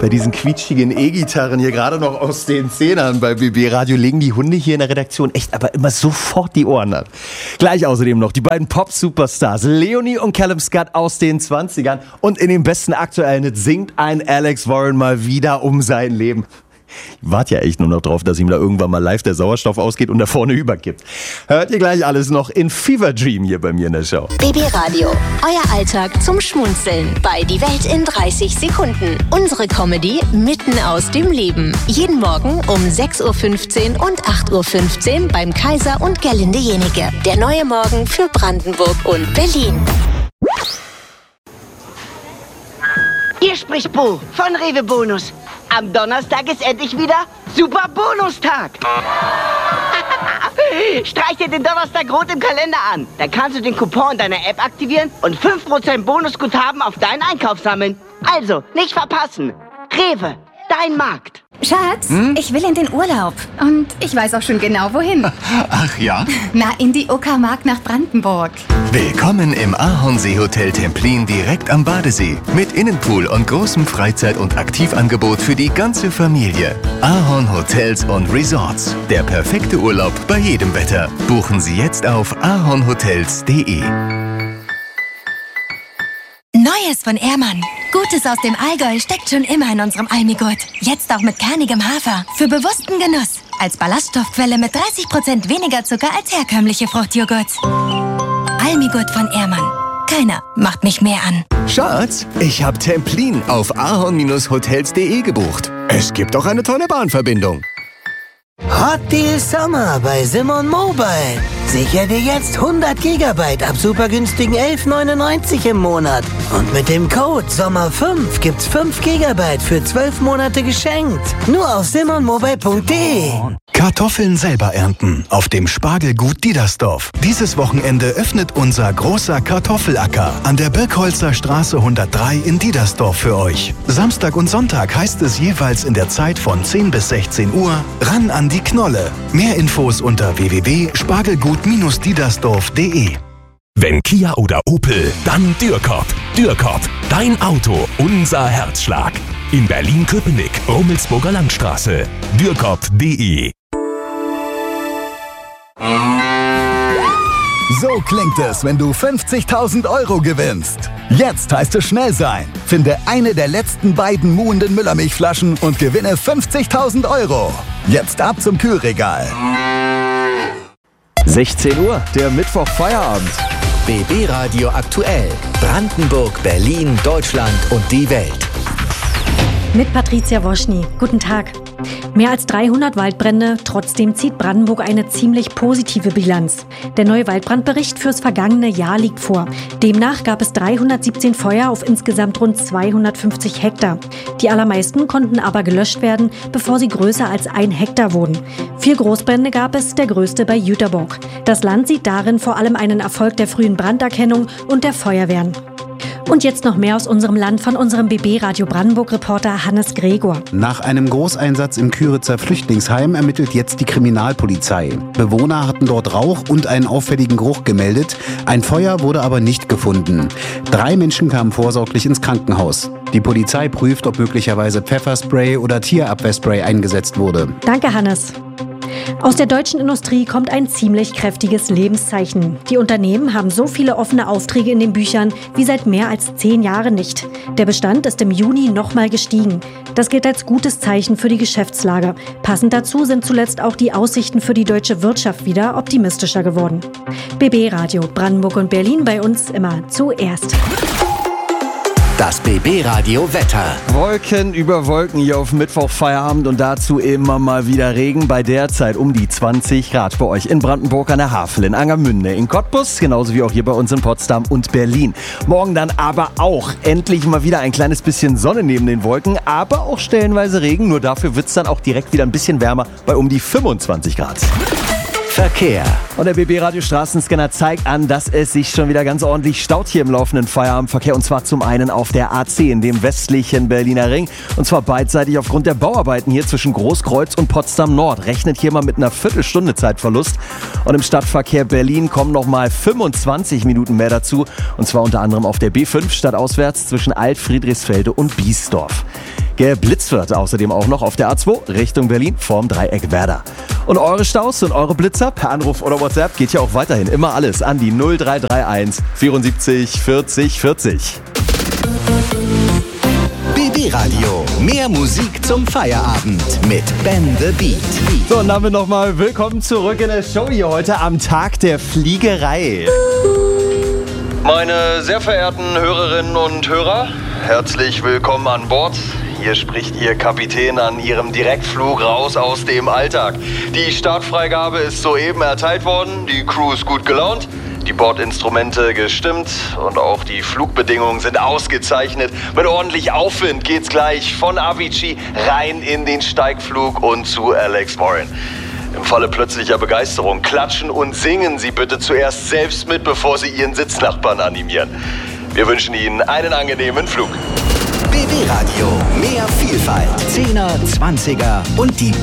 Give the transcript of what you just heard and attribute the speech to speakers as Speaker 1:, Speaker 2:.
Speaker 1: bei diesen quietschigen E-Gitarren hier gerade noch aus den Zehnern bei BB Radio legen die Hunde hier in der Redaktion echt aber immer sofort die Ohren an. Gleich außerdem noch die beiden Pop-Superstars Leonie und Callum Scott aus den 20ern und in dem besten aktuellen Hit singt ein Alex Warren mal wieder um sein Leben. Ich warte ja echt nur noch drauf, dass ihm da irgendwann mal live der Sauerstoff ausgeht und da vorne überkippt. Hört ihr gleich alles noch in Fever Dream hier bei mir in der Show.
Speaker 2: BB Radio, euer Alltag zum Schmunzeln bei Die Welt in 30 Sekunden. Unsere Comedy mitten aus dem Leben. Jeden Morgen um 6.15 Uhr und 8.15 Uhr beim Kaiser und Gerlinde Jenike. Der neue Morgen für Brandenburg und Berlin.
Speaker 3: Hier spricht Bo von Rewe Bonus. Am Donnerstag ist endlich wieder Super Bonustag. Streich dir den Donnerstag rot im Kalender an. Dann kannst du den Coupon in deiner App aktivieren und 5% Bonusguthaben auf deinen Einkauf sammeln. Also, nicht verpassen. Rewe, dein Markt.
Speaker 4: Schatz, ich will in den Urlaub. Und ich weiß auch schon genau, wohin.
Speaker 5: Ach ja?
Speaker 4: Na, in die Uckermark nach Brandenburg.
Speaker 5: Willkommen im Ahornsee Hotel Templin direkt am Badesee. Mit Innenpool und großem Freizeit- und Aktivangebot für die ganze Familie. Ahorn Hotels und Resorts. Der perfekte Urlaub bei jedem Wetter. Buchen Sie jetzt auf ahornhotels.de.
Speaker 6: Neues von Ehrmann. Gutes aus dem Allgäu steckt schon immer in unserem Almigurt. Jetzt auch mit kernigem Hafer. Für bewussten Genuss. Als Ballaststoffquelle mit 30% weniger Zucker als herkömmliche Fruchtjoghurt. Almigurt von Ehrmann. Keiner macht mich mehr an.
Speaker 5: Schatz, ich habe Templin auf ahorn-hotels.de gebucht. Es gibt auch eine tolle Bahnverbindung.
Speaker 7: Hot Deal Summer bei Simon Mobile. Sicher dir jetzt 100 GB ab super günstigen 11,99 im Monat. Und mit dem Code SOMMER5 gibt's 5 GB für 12 Monate geschenkt. Nur auf simonmobile.de.
Speaker 5: Kartoffeln selber ernten auf dem Spargelgut Diedersdorf. Dieses Wochenende öffnet unser großer Kartoffelacker an der Birkholzer Straße 103 in Diedersdorf für euch. Samstag und Sonntag heißt es jeweils in der Zeit von 10 bis 16 Uhr ran an die Knolle. Mehr Infos unter www.spargelgut-diedersdorf.de.
Speaker 8: Wenn Kia oder Opel, dann Dürkop. Dürkop, dein Auto, unser Herzschlag. In Berlin-Köpenick, Rummelsburger Landstraße. Dürkop.de.
Speaker 9: So klingt es, wenn du 50.000 Euro gewinnst. Jetzt heißt es schnell sein. Finde eine der letzten beiden muhenden Müllermilchflaschen und gewinne 50.000 Euro. Jetzt ab zum Kühlregal.
Speaker 1: 16 Uhr, der Mittwoch-Feierabend.
Speaker 10: BB Radio aktuell. Brandenburg, Berlin, Deutschland und die Welt.
Speaker 11: Mit Patricia Woschny. Guten Tag. Mehr als 300 Waldbrände, trotzdem zieht Brandenburg eine ziemlich positive Bilanz. Der neue Waldbrandbericht fürs vergangene Jahr liegt vor. Demnach gab es 317 Feuer auf insgesamt rund 250 Hektar. Die allermeisten konnten aber gelöscht werden, bevor sie größer als 1 Hektar wurden. 4 Großbrände gab es, der größte bei Jüterbock. Das Land sieht darin vor allem einen Erfolg der frühen Branderkennung und der Feuerwehren. Und jetzt noch mehr aus unserem Land von unserem BB Radio Brandenburg-Reporter Hannes Gregor.
Speaker 12: Nach einem Großeinsatz im Küritzer Flüchtlingsheim ermittelt jetzt die Kriminalpolizei. Bewohner hatten dort Rauch und einen auffälligen Geruch gemeldet. Ein Feuer wurde aber nicht gefunden. 3 Menschen kamen vorsorglich ins Krankenhaus. Die Polizei prüft, ob möglicherweise Pfefferspray oder Tierabwehrspray eingesetzt wurde.
Speaker 11: Danke, Hannes. Aus der deutschen Industrie kommt ein ziemlich kräftiges Lebenszeichen. Die Unternehmen haben so viele offene Aufträge in den Büchern wie seit mehr als 10 Jahren nicht. Der Bestand ist im Juni nochmal gestiegen. Das gilt als gutes Zeichen für die Geschäftslage. Passend dazu sind zuletzt auch die Aussichten für die deutsche Wirtschaft wieder optimistischer geworden. BB Radio Brandenburg und Berlin, bei uns immer zuerst.
Speaker 10: Das BB Radio Wetter.
Speaker 1: Wolken über Wolken hier auf Mittwoch-Feierabend und dazu immer mal wieder Regen. Bei der Zeit um die 20 Grad bei euch in Brandenburg an der Havel, in Angermünde, in Cottbus, genauso wie auch hier bei uns in Potsdam und Berlin. Morgen dann aber auch endlich mal wieder ein kleines bisschen Sonne neben den Wolken, aber auch stellenweise Regen. Nur dafür wird es dann auch direkt wieder ein bisschen wärmer bei um die 25 Grad.
Speaker 10: Verkehr.
Speaker 1: Und der BB Radio Straßenscanner zeigt an, dass es sich schon wieder ganz ordentlich staut hier im laufenden Feierabendverkehr. Und zwar zum einen auf der A10, in dem westlichen Berliner Ring. Und zwar beidseitig aufgrund der Bauarbeiten hier zwischen Großkreuz und Potsdam Nord. Rechnet hier mal mit einer Viertelstunde Zeitverlust. Und im Stadtverkehr Berlin kommen nochmal 25 Minuten mehr dazu. Und zwar unter anderem auf der B5 stadtauswärts zwischen Alt-Friedrichsfelde und Biesdorf. geblitzt wird. Außerdem auch noch auf der A2 Richtung Berlin vorm Dreieck Werder. Und eure Staus und eure Blitzer per Anruf oder WhatsApp geht ja auch weiterhin immer alles an die 0331 74 40 40.
Speaker 10: BB Radio. Mehr Musik zum Feierabend mit Ben the Beat.
Speaker 1: So, und damit nochmal willkommen zurück in der Show hier heute am Tag der Fliegerei.
Speaker 13: Meine sehr verehrten Hörerinnen und Hörer, herzlich willkommen an Bord. Hier spricht Ihr Kapitän an Ihrem Direktflug raus aus dem Alltag. Die Startfreigabe ist soeben erteilt worden, die Crew ist gut gelaunt, die Bordinstrumente gestimmt und auch die Flugbedingungen sind ausgezeichnet. Mit ordentlich Aufwind geht's gleich von Avicii rein in den Steigflug und zu Alex Warren. Im Falle plötzlicher Begeisterung klatschen und singen Sie bitte zuerst selbst mit, bevor Sie Ihren Sitznachbarn animieren. Wir wünschen Ihnen einen angenehmen Flug.
Speaker 10: BB Radio. Mehr Vielfalt. 10er, 20er und die